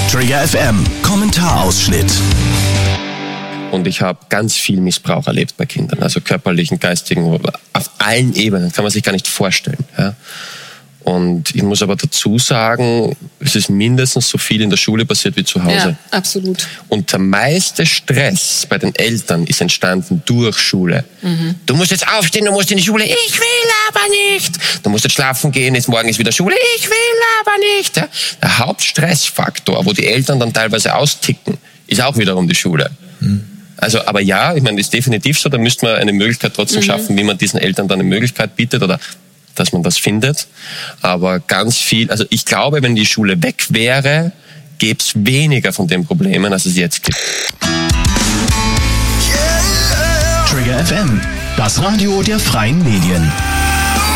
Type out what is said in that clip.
Trigger FM, Kommentarausschnitt. Und ich habe ganz viel Missbrauch erlebt bei Kindern, also körperlichen, geistigen, auf allen Ebenen, kann man sich gar nicht vorstellen. Ja. Und ich muss aber dazu sagen, es ist mindestens so viel in der Schule passiert wie zu Hause. Ja, absolut. Und der meiste Stress bei den Eltern ist entstanden durch Schule. Du musst jetzt aufstehen, du musst in die Schule. Ich will aber nicht. Du musst jetzt schlafen gehen, jetzt morgen ist wieder Schule. Ich will aber nicht. Ja? Der Hauptstressfaktor, wo die Eltern dann teilweise austicken, ist auch wiederum die Schule. Also, aber ja, ich meine, ist definitiv so, da müsste man eine Möglichkeit trotzdem schaffen, wie man diesen Eltern dann eine Möglichkeit bietet oder dass man das findet. Aber ganz viel, also ich glaube, wenn die Schule weg wäre, gäbe es weniger von den Problemen, als es jetzt gibt. Trigger FM, das Radio der freien Medien.